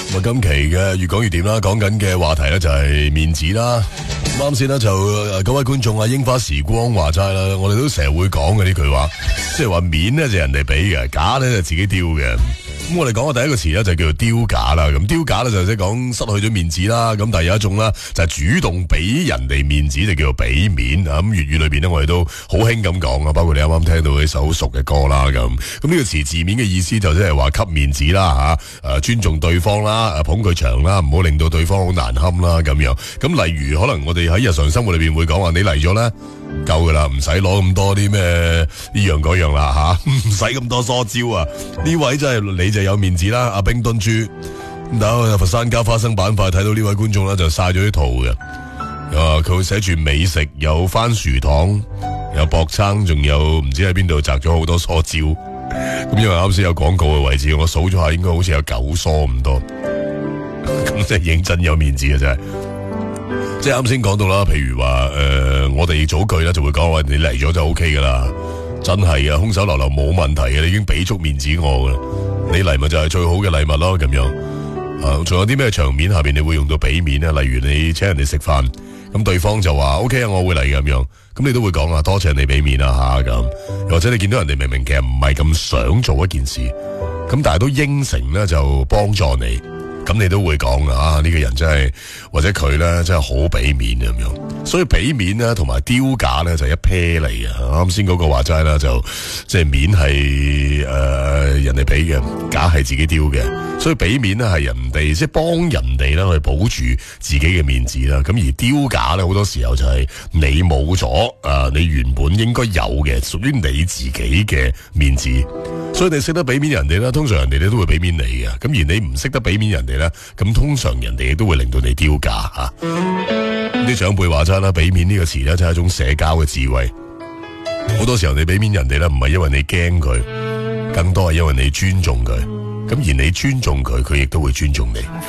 咁今期嘅越講越掂啦，講緊嘅話題咧就係面子啦。啱先咧就各位觀眾啊，櫻花時光話齋啦，我哋都成日會講嘅呢句話，即係話面咧就人哋俾嘅，假咧就自己丟嘅。咁我哋講嘅第一個詞咧就叫做丟架啦。咁丟架咧就即係講失去咗面子啦。咁但係有一種啦，就係主動俾人哋面子就叫做俾面啊。咁粵語裏邊咧我哋都好興咁講啊，包括你啱啱聽到呢首好熟嘅歌啦。咁呢個詞字面嘅意思就即係話給面子啦吓，尊重對方啦，捧佢場啦，唔好令到對方好難堪啦咁樣。咁例如可能我哋喺日常生活裏邊會講話，你嚟咗咧夠噶啦，唔使攞咁多啲咩呢樣嗰樣啦吓，唔使咁多梳蕉啊。呢位真係你就有面子啦，阿冰墩豬。咁佛山加花生板塊睇到呢位觀眾啦，就晒咗啲圖嘅。佢會寫住美食，有番薯糖，有薄撐，仲有唔知喺邊度摘咗好多梳蕉。咁因為啱先有廣告嘅位置，我數咗下，應該好似有9梳咁多。咁即係認真有面子啊！真係。即係啱先講到啦，譬如話我哋早句咧就會講話你嚟咗就 OK 噶啦，真係啊，空手流流冇問題嘅，你已經俾足面子我噶啦，你嚟咪就係最好嘅禮物咯，咁樣。仲有啲咩場面下邊你會用到俾面咧？例如你請人哋食飯，咁對方就話 OK 啊，我會嚟嘅咁樣，咁你都會講啊，多謝你俾面啊吓咁。又或者你見到人哋明明其實唔係咁想做一件事，咁但係都應承咧就幫助你。咁你都會講啊，呢個人真係或者佢咧真係好俾面咁樣，所以俾面咧同埋丟架咧就一 pair 嚟嘅。啱先嗰個話齋啦，就即係面係人哋俾嘅，架係自己丟嘅，所以俾面咧係人哋即係幫人哋啦去保住自己嘅面子啦。咁而丟架咧好多時候就係你冇咗你原本應該有嘅屬於你自己嘅面子，所以你識得俾面人哋啦，通常人哋都會俾面你嘅。咁而你唔識得俾面人哋咧，咁通常人哋亦都會令到你丟架吓。啲長輩話齋啦，俾面呢個詞咧就係一種社交嘅智慧。好多時候你俾面人哋咧，唔係因為你驚佢，更多係因為你尊重佢。咁而你尊重佢，佢亦都會尊重你。